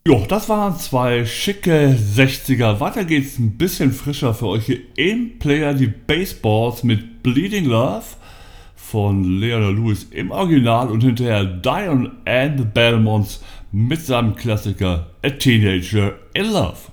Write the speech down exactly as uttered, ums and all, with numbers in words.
Jo, das waren zwei schicke sechziger. Weiter geht's ein bisschen frischer für euch hier im Player die Baseballs mit Bleeding Love von Leonard Lewis im Original und hinterher Dion and the Belmonts mit seinem Klassiker A Teenager in Love.